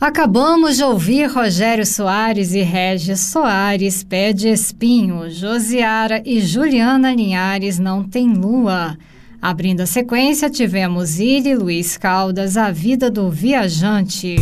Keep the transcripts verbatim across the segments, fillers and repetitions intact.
Acabamos de ouvir Rogério Soares e Regis Soares, Pé de Espinho, Josiara e Juliana Linhares, Não Tem Lua. Abrindo a sequência, tivemos Ili Luiz Caldas, A Vida do Viajante.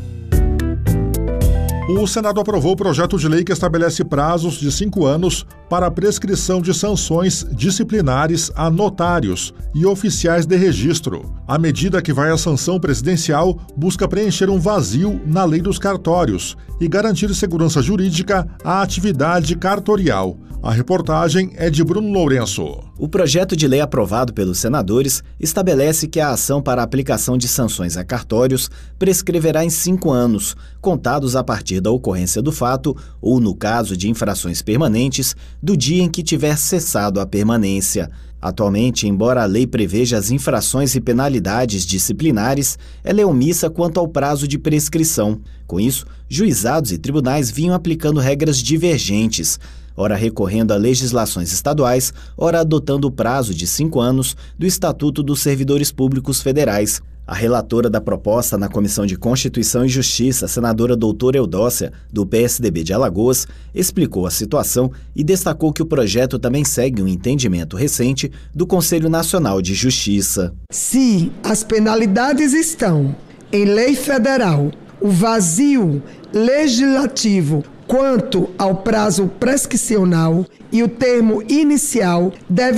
O Senado aprovou o projeto de lei que estabelece prazos de cinco anos para a prescrição de sanções disciplinares a notários e oficiais de registro. A medida, que vai à sanção presidencial, busca preencher um vazio na lei dos cartórios e garantir segurança jurídica à atividade cartorial. A reportagem é de Bruno Lourenço. O projeto de lei aprovado pelos senadores estabelece que a ação para a aplicação de sanções a cartórios prescreverá em cinco anos, contados a partir da ocorrência do fato ou, no caso de infrações permanentes, do dia em que tiver cessado a permanência. Atualmente, embora a lei preveja as infrações e penalidades disciplinares, ela é omissa quanto ao prazo de prescrição. Com isso, juizados e tribunais vinham aplicando regras divergentes, ora recorrendo a legislações estaduais, ora adotando o prazo de cinco anos do Estatuto dos Servidores Públicos Federais. A relatora da proposta na Comissão de Constituição e Justiça, a senadora doutora Eudócia, do P S D B de Alagoas, explicou a situação e destacou que o projeto também segue um entendimento recente do Conselho Nacional de Justiça. Se as penalidades estão em lei federal, o vazio legislativo quanto ao prazo prescricional e o termo inicial deve